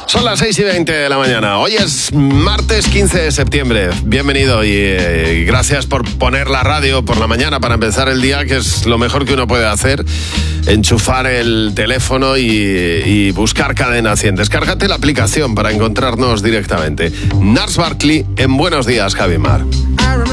Son las 6:20 de la mañana. Hoy es martes 15 de septiembre. Bienvenido y gracias por poner la radio por la mañana para empezar el día, que es lo mejor que uno puede hacer. Enchufar el teléfono y buscar Cadena 100. Descárgate la aplicación para encontrarnos directamente. Nars Barkley en Buenos Días, Javi Mar.